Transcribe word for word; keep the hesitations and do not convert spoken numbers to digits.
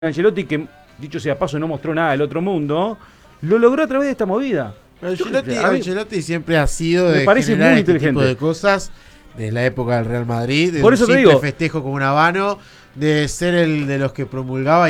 Ancelotti, que dicho sea paso no mostró nada del otro mundo, lo logró a través de esta movida. Ancelotti, a mí- Ancelotti siempre ha sido Me de parece generar muy este inteligente. tipo de cosas desde la época del Real Madrid, de Por un eso te simple digo. festejo con un habano, de ser el de los que promulgaba